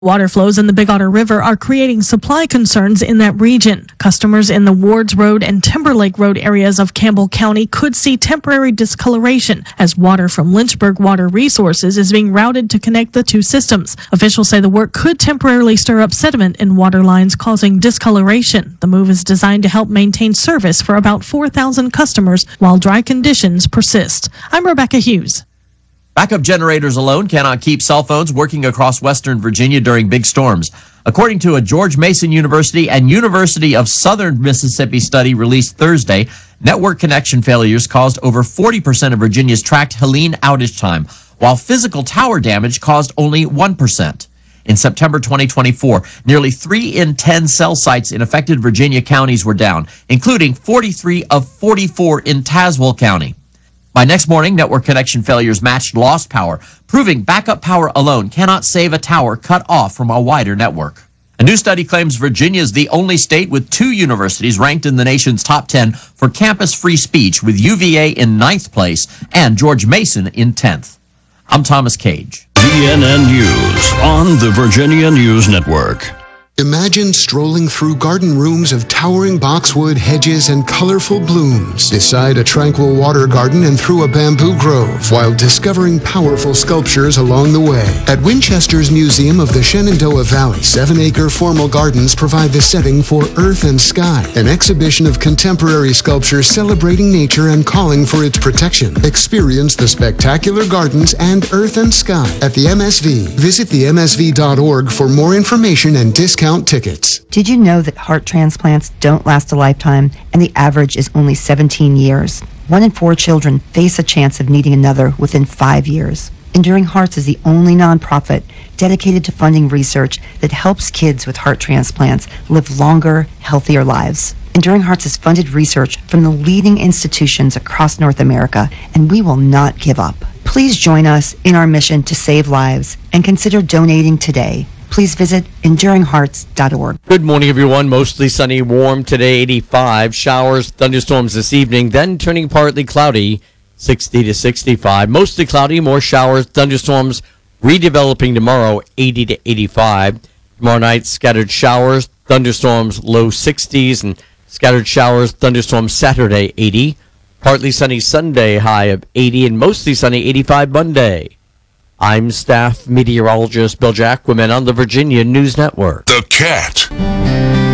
Water flows in the Big Otter River are creating supply concerns in that region. Customers in the Wards Road and Timberlake Road areas of Campbell County could see temporary discoloration as water from Lynchburg Water Resources is being routed to connect the two systems. Officials say the work could temporarily stir up sediment in water lines, causing discoloration. The move is designed to help maintain service for about 4,000 customers while dry conditions persist. I'm Rebecca Hughes. Backup generators alone cannot keep cell phones working across Western Virginia during big storms. According to a George Mason University and University of Southern Mississippi study released Thursday, network connection failures caused over 40% of Virginia's tracked Helene outage time, while physical tower damage caused only 1%. In September 2024, nearly 3 in 10 cell sites in affected Virginia counties were down, including 43 of 44 in Tazewell County. By next morning, network connection failures matched lost power, proving backup power alone cannot save a tower cut off from a wider network. A new study claims Virginia is the only state with 2 universities ranked in the nation's top 10 for campus free speech, with UVA in 9th place and George Mason in 10th. I'm Thomas Cage. VNN News on the Virginia News Network. Imagine strolling through garden rooms of towering boxwood hedges and colorful blooms, beside a tranquil water garden and through a bamboo grove, while discovering powerful sculptures along the way. At Winchester's Museum of the Shenandoah Valley, 7-acre formal gardens provide the setting for Earth and Sky, an exhibition of contemporary sculptures celebrating nature and calling for its protection. Experience the spectacular gardens and Earth and Sky at the MSV. Visit themsv.org for more information and discount tickets. Did you know that heart transplants don't last a lifetime and the average is only 17 years? 1 in 4 children face a chance of needing another within 5 years. Enduring Hearts is the only nonprofit dedicated to funding research that helps kids with heart transplants live longer, healthier lives. Enduring Hearts has funded research from the leading institutions across North America, and we will not give up. Please join us in our mission to save lives and consider donating today. Please visit enduringhearts.org. Good morning, everyone. Mostly sunny, warm today, 85. Showers, thunderstorms this evening, then turning partly cloudy, 60 to 65. Mostly cloudy, more showers, thunderstorms, redeveloping tomorrow, 80 to 85. Tomorrow night, scattered showers, thunderstorms, low 60s, and scattered showers, thunderstorms Saturday, 80. Partly sunny Sunday, high of 80, and mostly sunny, 85 Monday. I'm staff meteorologist Bill Jacquemin on the Virginia News Network. The Cat.